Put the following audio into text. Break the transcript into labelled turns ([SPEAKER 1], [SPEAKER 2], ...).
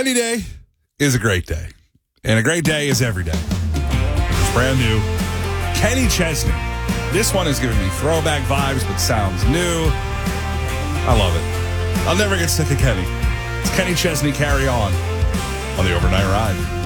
[SPEAKER 1] Any day is a great day. And a great day is every day. It's brand new. Kenny Chesney. This one is giving me throwback vibes, but sounds new. I love it. I'll never get sick of Kenny. It's Kenny Chesney, Carry On the Overnight Ride.